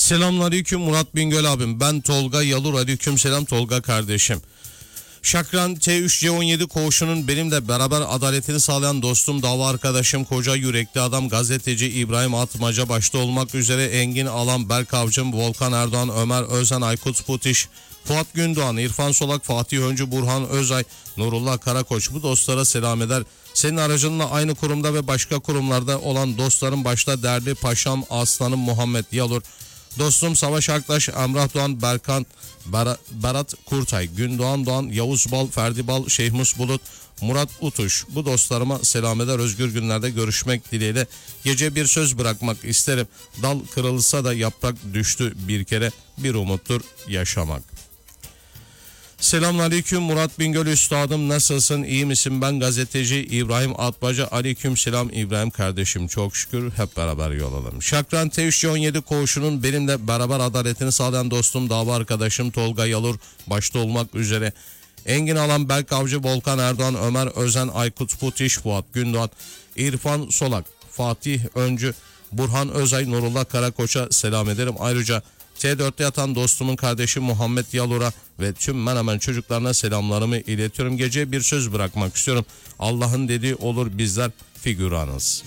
Selamünaleyküm Murat Bingöl abim. Ben Tolga Yalur. Aleykümselam Tolga kardeşim. Şakran T3C17 koğuşunun benimle beraber adaletini sağlayan dostum, dava arkadaşım, koca yürekli adam, gazeteci İbrahim Atmaca başta olmak üzere Engin Alan, Berk Avcım, Volkan Erdoğan, Ömer Özen, Aykut Putiş, Fuat Gündoğan, İrfan Solak, Fatih Öncü, Burhan Özay, Nurullah Karakoç, bu dostlara selam eder. Senin aracınla aynı kurumda ve başka kurumlarda olan dostlarım başta değerli paşam, aslanım Muhammed Yalur, dostum Savaş Aktaş, Emrah Doğan, Berkan, Berat Kurtay, Gündoğan Doğan, Yavuz Bal, Ferdi Bal, Şehmus Bulut, Murat Utuş, bu dostlarıma selam eder. Özgür günlerde görüşmek dileğiyle. Gece bir söz bırakmak isterim. Dal kırılsa da yaprak düştü bir kere, bir umuttur yaşamak. Selamünaleyküm Murat Bingöl üstadım, nasılsın, iyi misin? Ben gazeteci İbrahim Atmaca. Aleyküm selam İbrahim kardeşim, çok şükür, hep beraber yol alalım. Şakran T3C17 koğuşunun benimle beraber adaletini sağlayan dostum, dava arkadaşım Tolga Yalur başta olmak üzere Engin Alan, Berk Avcı, Volkan Erdoğan, Ömer Özen, Aykut Putiş, Fuat Gündoğan, İrfan Solak, Fatih Öncü, Burhan Özay, Nurullah Karakoç'a selam ederim. Ayrıca T4'te yatan dostumun kardeşi Muhammed Yalur'a ve tüm Menemen çocuklarına selamlarımı iletiyorum. Gece bir söz bırakmak istiyorum. Allah'ın dediği olur, bizler figüranız.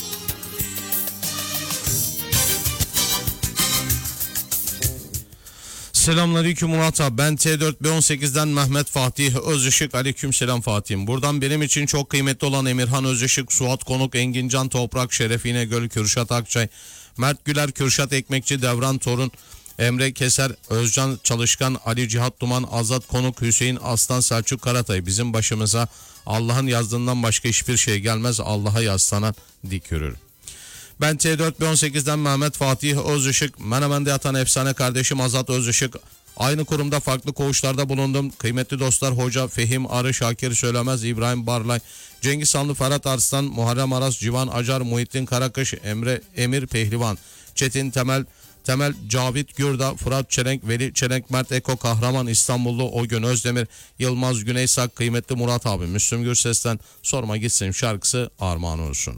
Selamünaleyküm Murat abi. Ben T4B18'den Mehmet Fatih Özışık. Aleykümselam Fatih'im. Buradan benim için çok kıymetli olan Emirhan Özışık, Suat Konuk, Engincan Toprak, Şeref İnegöl, Kürşat Akçay, Mert Güler, Kürşat Ekmekçi, Devran Torun, Emre Keser, Özcan Çalışkan, Ali Cihat Duman, Azat Konuk, Hüseyin Aslan, Selçuk Karatay. Bizim başımıza Allah'ın yazdığından başka hiçbir şey gelmez. Allah'a yaslanan dik yürür. Ben T4B18'den Mehmet Fatih Özışık, Menemen'de yatan efsane kardeşim Azat Özışık. Aynı kurumda farklı koğuşlarda bulundum. Kıymetli dostlar Hoca Fehim Arı, Şakir Söylemez, İbrahim Barlay, Cengiz Sanlı, Ferhat Arslan, Muharrem Aras, Civan Acar, Muhittin Karakış, Emir Pehlivan, Çetin Temel, Cavit Gürda, Fırat Çelenk, Veli Çelenk, Mert Eko Kahraman, İstanbullu Ogün Özdemir, Yılmaz Güneysak, kıymetli Murat abi, Müslüm Gürses'ten Sorma Gitsin şarkısı armağan olsun.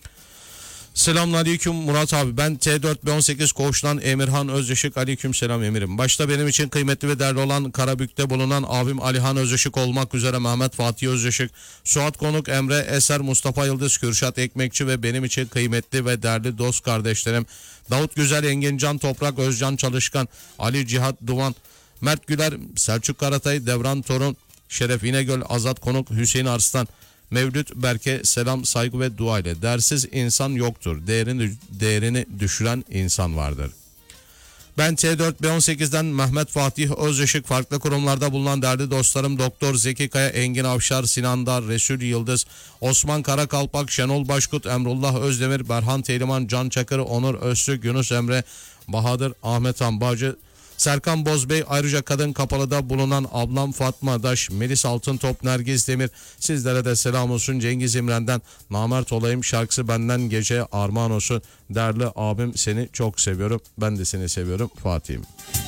Selamünaleyküm Murat abi. Ben T4B18 koğuştan Emirhan Özışık. Aleykümselam emirim. Başta benim için kıymetli ve değerli olan Karabük'te bulunan abim Alihan Özışık olmak üzere Mehmet Fatih Özışık, Suat Konuk, Emre Eser, Mustafa Yıldız, Kürşat Ekmekçi ve benim için kıymetli ve değerli dost kardeşlerim Davut Güzel, Engincan Toprak, Özcan Çalışkan, Ali Cihat Duman, Mert Güler, Selçuk Karatay, Devran Torun, Şeref İnegöl, Azat Konuk, Hüseyin Arslan, Mevlüt Berke selam, saygı ve dua ile. Dersiz insan yoktur. Değerini düşüren insan vardır. Ben T4B18'den Mehmet Fatih Özışık, farklı kurumlarda bulunan değerli dostlarım Doktor Zeki Kaya, Engin Avşar, Sinan Dar, Resul Yıldız, Osman Karakalpak, Şenol Başkut, Emrullah Özdemir, Berhan Teyliman, Can Çakır, Onur Öztürk, Yunus Emre, Bahadır, Ahmet Ambacı, Serkan Bozbey, ayrıca Kadın Kapalı'da bulunan ablam Fatma Daş, Melis Altıntop, Nergiz Demir, sizlere de selam olsun. Cengiz İmren'den Namert Olayım şarkısı benden geceye armağan olsun. Değerli abim, seni çok seviyorum, ben de seni seviyorum Fatih'im.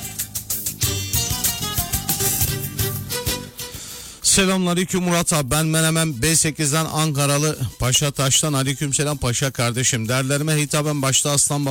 Selamünaleyküm Murat abi. Ben Menemen B8'den Ankaralı Paşa Taş'tan. Aleykümselam Paşa kardeşim. Derlerime hitaben başta Aslan